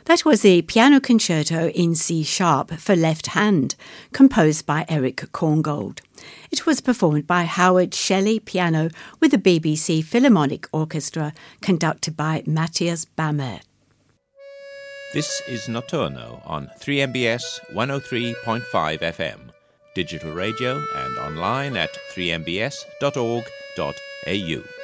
That was the Piano Concerto in C sharp for left hand, composed by Eric Korngold. It was performed by Howard Shelley piano with the BBC Philharmonic Orchestra, conducted by Matthias Bamert. This is Notturno on 3MBS 103.5 FM, digital radio and online at 3mbs.org.au.